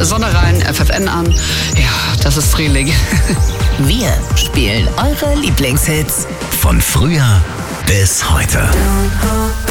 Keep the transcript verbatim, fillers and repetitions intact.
Sonne rein, F F N an. Ja, das ist Frühling. Wir spielen eure Lieblingshits von früher bis heute.